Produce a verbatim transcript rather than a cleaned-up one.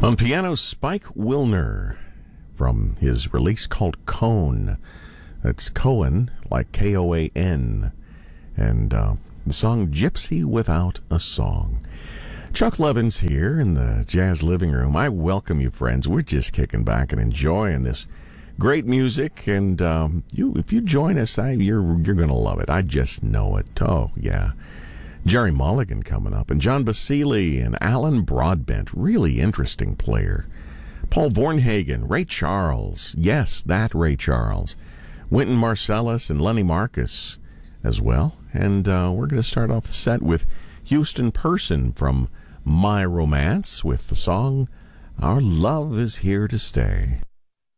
On piano, Spike Wilner from his release called Cone. That's Cohen, like K O A N. And uh, the song Gypsy Without a Song. Chuck Levins here in the Jazz Living Room. I welcome you, friends. We're just kicking back and enjoying this great music. And um, you, if you join us, I, you're, you're going to love it. I just know it. Oh, yeah. Jerry Mulligan coming up, and John Basile and Alan Broadbent, really interesting player. Paul Bornhagen, Ray Charles, yes, that Ray Charles. Wynton Marsalis and Lenny Marcus as well. And uh, we're going to start off the set with Houston Person from My Romance with the song Our Love Is Here to Stay.